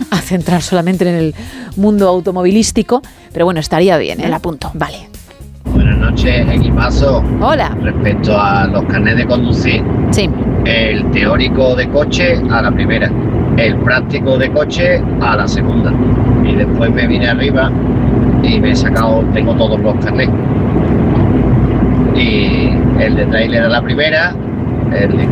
a centrar solamente en el mundo automovilístico, pero bueno, estaría bien, el apunto. Vale. Buenas noches, equipazo. Hola. Respecto a los carnets de conducir, Sí. el teórico de coche a la primera, el práctico de coche a la segunda. Y después me vine arriba y me he sacado, tengo todos los carnets. Y el de tráiler a la primera, el de